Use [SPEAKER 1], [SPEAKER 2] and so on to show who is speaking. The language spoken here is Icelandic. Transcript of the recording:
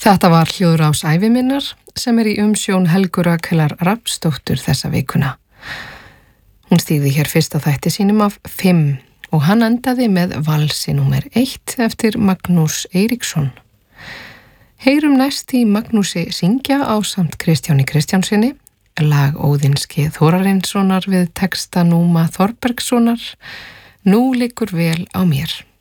[SPEAKER 1] Þetta var hljóðrás æviminnar sem í umsjón Helgu Rakelar Rafnsdóttur þessa vikuna. Hún stígði hér fyrsta þætti sínum af 5 og hann endaði með valsi númer 1 eftir Magnús Eiríksson. Heyrum næst í Magnúsi syngja ásamt Kristjáni Kristjánsinni, lag Óðinski Þórarinssonar við texta Núma Þorbergssonar, Nú liggur vel á mér.